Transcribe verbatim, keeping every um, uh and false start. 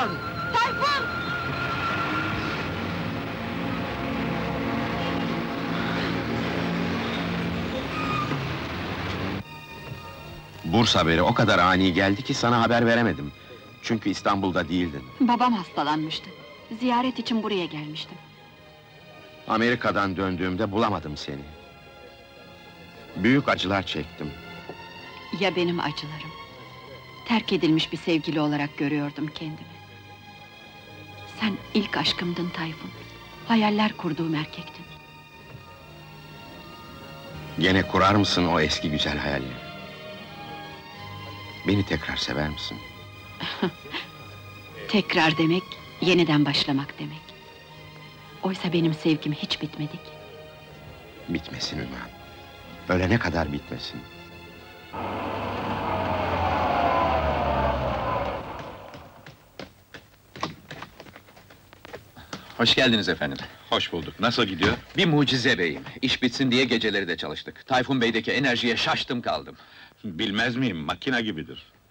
Tayfun! Tayfun! Burs haberi o kadar ani geldi ki sana haber veremedim. Çünkü İstanbul'da değildin. Babam hastalanmıştı. Ziyaret için buraya gelmiştim. Amerika'dan döndüğümde bulamadım seni. Büyük acılar çektim. Ya benim acılarım? Terk edilmiş bir sevgili olarak görüyordum kendimi. Sen ilk aşkımdın Tayfun. Hayaller kurduğum erkektin. Gene kurar mısın o eski güzel hayalleri? Beni tekrar sever misin? Tekrar demek, yeniden başlamak demek. Oysa benim sevgim hiç bitmedi ki. Bitmesin Ümran. Ölene kadar bitmesin. Hoş geldiniz efendim. Hoş bulduk. Nasıl gidiyor? Bir mucize beyim. İş bitsin diye geceleri de çalıştık. Tayfun Bey'deki enerjiye şaştım kaldım. Bilmez miyim, makine gibidir.